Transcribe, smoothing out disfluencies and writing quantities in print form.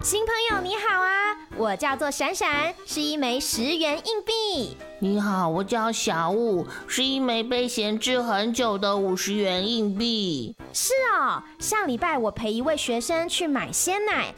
新朋友你好啊，我叫做闪闪，是一枚10元硬币。 你好，我叫小五，是一枚被闲置很久的50元硬币。 是哦，上礼拜我陪一位学生去买鲜奶，